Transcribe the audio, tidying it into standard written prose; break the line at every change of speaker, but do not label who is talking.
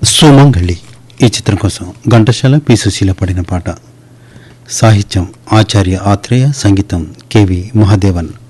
సుమంగళి ఈ చిత్రం కోసం ఘంటసాల పి సుశీల పడిన పాట. సాహిత్యం ఆచార్య ఆత్రేయ, సంగీతం కెవి మహాదేవన్.